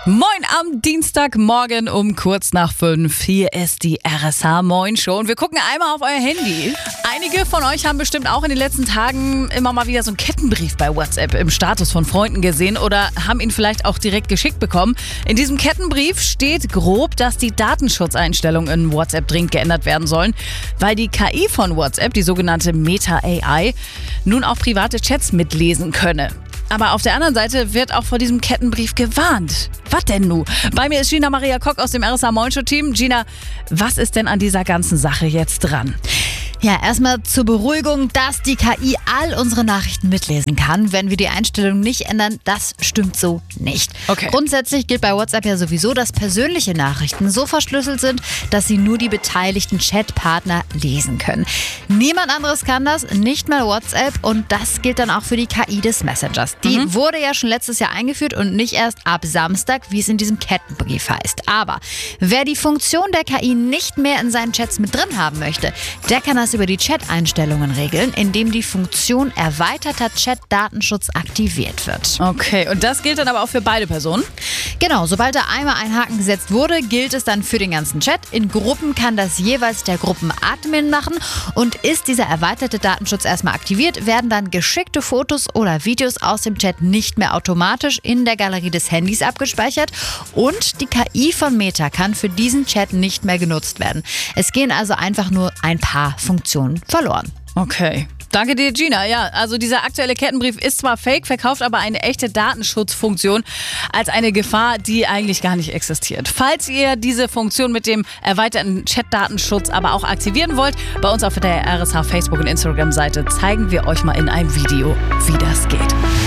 Moin am Dienstagmorgen um kurz nach 5. Hier ist die RSH Moin Show und wir gucken einmal auf euer Handy. Einige von euch haben bestimmt auch in den letzten Tagen immer mal wieder so einen Kettenbrief bei WhatsApp im Status von Freunden gesehen oder haben ihn vielleicht auch direkt geschickt bekommen. In diesem Kettenbrief steht grob, dass die Datenschutzeinstellungen in WhatsApp dringend geändert werden sollen, weil die KI von WhatsApp, die sogenannte Meta AI, nun auch private Chats mitlesen könne. Aber auf der anderen Seite wird auch vor diesem Kettenbrief gewarnt. Was denn nun? Bei mir ist Gina Maria Kock aus dem RSH Moin Show Team. Gina, was ist denn an dieser ganzen Sache jetzt dran? Ja, erstmal zur Beruhigung, dass die KI all unsere Nachrichten mitlesen kann, wenn wir die Einstellung nicht ändern. Das stimmt so nicht. Okay. Grundsätzlich gilt bei WhatsApp ja sowieso, dass persönliche Nachrichten so verschlüsselt sind, dass sie nur die beteiligten Chatpartner lesen können. Niemand anderes kann das, nicht mal WhatsApp, und das gilt dann auch für die KI des Messengers. Die wurde ja schon letztes Jahr eingeführt und nicht erst ab Samstag, wie es in diesem Kettenbrief heißt. Aber wer die Funktion der KI nicht mehr in seinen Chats mit drin haben möchte, der kann das über die Chat-Einstellungen regeln, indem die Funktion erweiterter Chat-Datenschutz aktiviert wird. Okay, und das gilt dann aber auch für beide Personen? Genau, sobald da einmal ein Haken gesetzt wurde, gilt es dann für den ganzen Chat. In Gruppen kann das jeweils der Gruppenadmin machen, und ist dieser erweiterte Datenschutz erstmal aktiviert, werden dann geschickte Fotos oder Videos aus dem Chat nicht mehr automatisch in der Galerie des Handys abgespeichert, und die KI von Meta kann für diesen Chat nicht mehr genutzt werden. Es gehen also einfach nur ein paar Funktionen verloren. Okay. Danke dir, Gina. Ja, also dieser aktuelle Kettenbrief ist zwar fake, verkauft aber eine echte Datenschutzfunktion als eine Gefahr, die eigentlich gar nicht existiert. Falls ihr diese Funktion mit dem erweiterten Chat-Datenschutz aber auch aktivieren wollt, bei uns auf der RSH Facebook- und Instagram-Seite zeigen wir euch mal in einem Video, wie das geht.